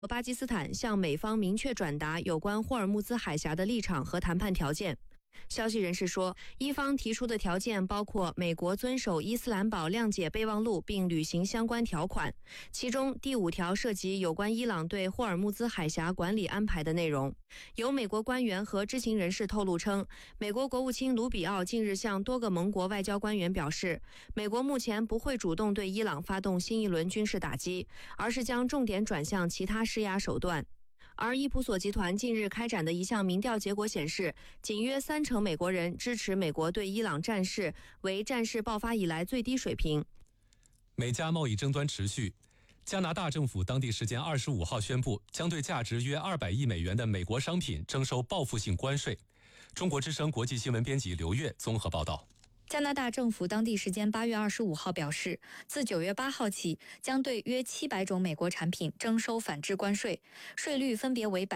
巴基斯坦向美方明确转达有关霍尔木兹海峡的立场和谈判条件。消息人士说，伊方提出的条件包括美国遵守伊斯兰堡谅解备忘录并履行相关条款，其中第5条涉及有关伊朗对霍尔木兹海峡管理安排的内容。有美国官员和知情人士透露称，美国国务卿卢比奥近日向多个盟国外交官员表示，美国目前不会主动对伊朗发动新一轮军事打击，而是将重点转向其他施压手段。而伊普索集团近日开展的一项民调结果显示，仅约30%美国人支持美国对伊朗战事，为战事爆发以来最低水平。 美加贸易争端持续，加拿大政府当地时间25号宣布，将对价值约200亿美元的美国商品征收报复性关税。中国之声国际新闻编辑刘越综合报道。 加拿大政府当地时间8月25号表示，自9月8号起，将对约700种美国产品征收反制关税，税率分别为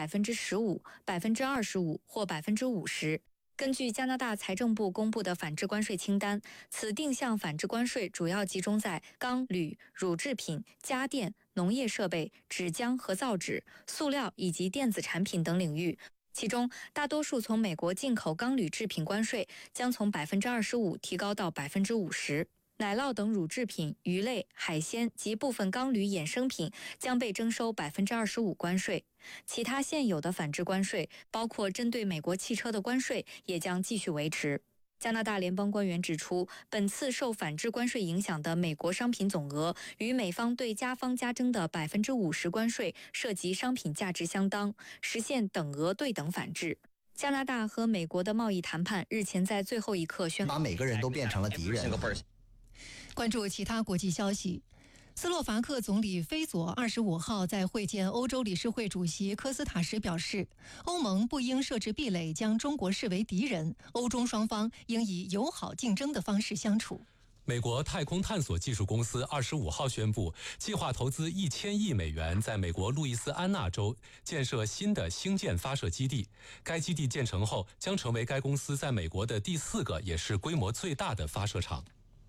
15%、25%或50%。根据加拿大财政部公布的反制关税清单，此定向反制关税主要集中在钢、铝、乳制品、家电、农业设备、纸浆和造纸、塑料以及电子产品等领域。其中，大多数从美国进口钢铝制品关税将从25%提高到50%，奶酪等乳制品、鱼类、海鲜及部分钢铝衍生品将被征收25%关税。其他现有的反制关税，包括针对美国汽车的关税，也将继续维持。加拿大联邦官员指出，本次受反制关税影响的美国商品总额与美方对加方加征的50%关税涉及商品价值相当，实现等额对等反制。加拿大和美国的贸易谈判日前在最后一刻宣布， 把每个人都变成了敌人。 关注其他国际消息。斯洛伐克总理菲佐25号在会见欧洲理事会主席科斯塔时表示，欧盟不应设置壁垒，将中国视为敌人，欧中双方应以友好竞争的方式相处。 美国太空探索技术公司25号宣布，计划投资1000亿美元在美国路易斯安那州建设新的星舰发射基地。该基地建成后，将成为该公司在美国的第4个也是规模最大的发射场。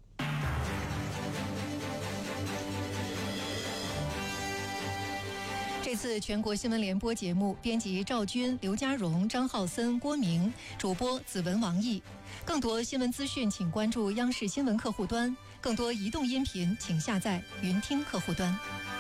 这次全国新闻联播节目，编辑赵军、刘家荣、张浩森、郭明，主播子文、王毅。更多新闻资讯，请关注央视新闻客户端；更多移动音频，请下载云听客户端。